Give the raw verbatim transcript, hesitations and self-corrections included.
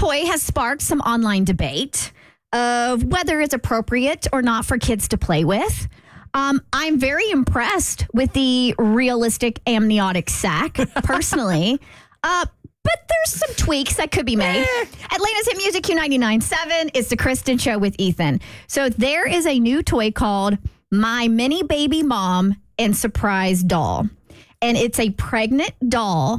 toy has sparked some online debate of whether it's appropriate or not for kids to play with. Um, I'm very impressed with the realistic amniotic sac, personally. uh, but there's some tweaks that could be made. Atlanta's Hit Music Q ninety-nine point seven is the Kristen Show with Ethan. So there is a new toy called My Mini Baby Mom and Surprise Doll. And it's a pregnant doll